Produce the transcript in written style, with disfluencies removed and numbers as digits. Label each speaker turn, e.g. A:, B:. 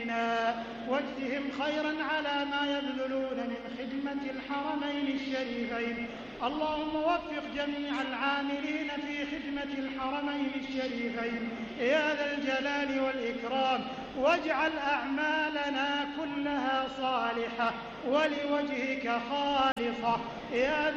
A: علينا، واجزهم خيرا على ما يبذلون من خدمة الحرمين الشريفين. اللهم وفق جميع العاملين في خدمة الحرمين الشريفين يا ذا الجلال والإكرام، واجعل أعمالنا كلها صالحة ولوجهك خالصة يا